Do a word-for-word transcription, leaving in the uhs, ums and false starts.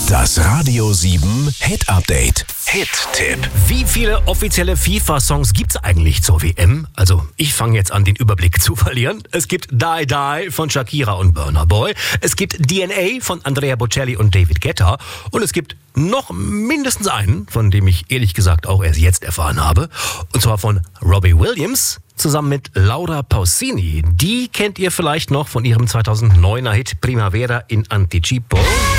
Das Radio sieben Hit Update. Hit-Tipp. Wie viele offizielle FIFA-Songs gibt's eigentlich zur W M? Also, ich fange jetzt an, den Überblick zu verlieren. Es gibt Die Die von Shakira und Burna Boy. Es gibt D N A von Andrea Bocelli und David Guetta. Und es gibt noch mindestens einen, von dem ich ehrlich gesagt auch erst jetzt erfahren habe. Und zwar von Robbie Williams zusammen mit Laura Pausini. Die kennt ihr vielleicht noch von ihrem zweitausenddeuner Hit Primavera in Anticipo.